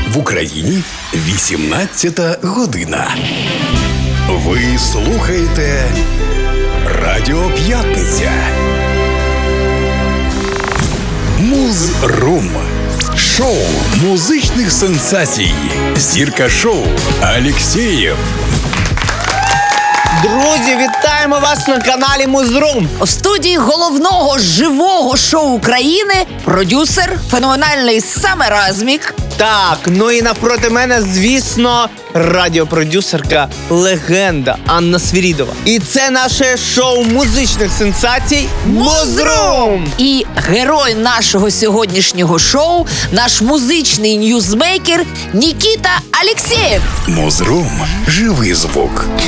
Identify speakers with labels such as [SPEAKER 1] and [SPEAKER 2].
[SPEAKER 1] В Україні 18 година. Ви слухаєте Радіо П'ятниця. Муз-рум. Шоу музичних сенсацій. Зірка шоу Алєксєєв.
[SPEAKER 2] Друзі, вітаємо вас на каналі Муз-рум.
[SPEAKER 3] У студії головного живого шоу України продюсер, феноменальний Саме Размік.
[SPEAKER 2] Так, ну і навпроти мене, звісно, радіопродюсерка, легенда Анна Свірідова. І це наше шоу музичних сенсацій Муз-рум.
[SPEAKER 3] І герой нашого сьогоднішнього шоу, наш музичний ньюзмейкер Нікіта Алєксєєв.
[SPEAKER 1] Муз-рум. Живий звук.